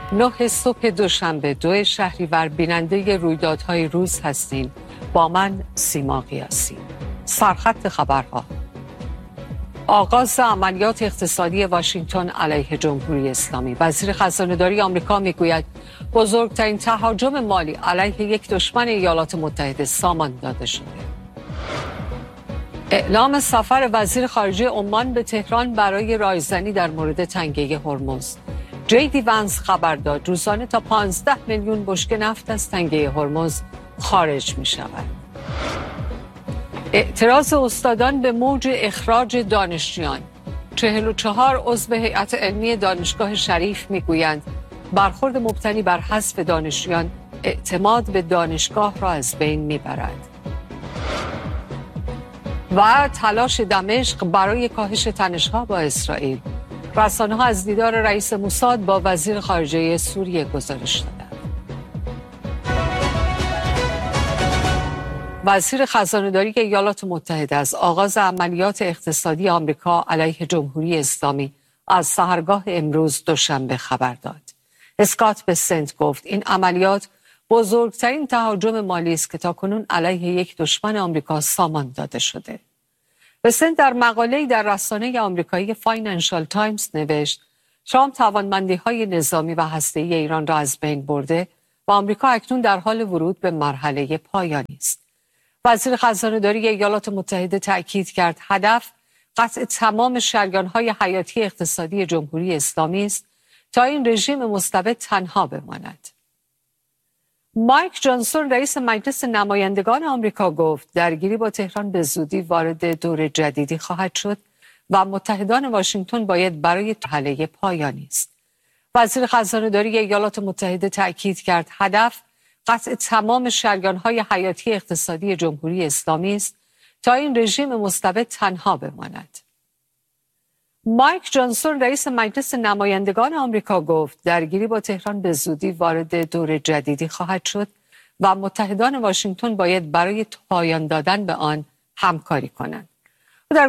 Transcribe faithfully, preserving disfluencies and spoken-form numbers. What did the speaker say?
نه صبح دوشنبه دو شهریور بیننده رویدادهای روز هستین. با من سیما قیاسی. سرخط خبرها: آغاز عملیات اقتصادی واشنگتن علیه جمهوری اسلامی. وزیر خزانه‌داری آمریکا میگوید بزرگترین تهاجم مالی علیه یک دشمن ایالات متحده سامان داده شده. اعلام سفر وزیر خارجه عمان به تهران برای رایزنی در مورد تنگه هرمز. جی دی ونس خبر داد روزانه تا پانزده میلیون بشکه نفت از تنگه هرمز خارج می شود. اعتراض استادان به موج اخراج دانشجویان. چهل و چهار عضو هیئت علمی دانشگاه شریف می گویند برخورد مبتنی بر حذف دانشجویان اعتماد به دانشگاه را از بین می برد. و تلاش دمشق برای کاهش تنش‌ها با اسرائیل. رسانه‌ها از دیدار رئیس موساد با وزیر خارجه سوریه گزارش دادند. وزیر خزانه‌داری ایالات متحده از آغاز عملیات اقتصادی آمریکا علیه جمهوری اسلامی از سحرگاه امروز دوشنبه خبر داد. اسکات بسنت گفت این عملیات بزرگترین تهاجم مالی است که تاکنون علیه یک دشمن آمریکا سامان داده شده. بسنت در مقاله‌ای در رسانه آمریکایی فاینانشال تایمز نوشت ترامپ توانمندی‌های نظامی و هسته‌ای ایران را از بین برده و آمریکا اکنون در حال ورود به مرحله پایانی است. وزیر خزانه‌داری ایالات متحده تأکید کرد هدف قطع تمام شریان‌های حیاتی اقتصادی جمهوری اسلامی است تا این رژیم مستبد تنها بماند. مایک جانسون رئیس مجلس نمایندگان آمریکا گفت درگیری با تهران به زودی وارد دور جدیدی خواهد شد و متحدان واشنگتن باید برای حل پایانی است. وزیر خزانه‌داری ایالات متحده تأکید کرد هدف قطع تمام شریان‌های حیاتی اقتصادی جمهوری اسلامی است تا این رژیم مستبد تنها بماند. مایک جانسون رئیس مجلس نمایندگان آمریکا گفت درگیری با تهران به زودی وارد دور جدیدی خواهد شد و متحدان واشنگتن باید برای پایان دادن به آن همکاری کنند.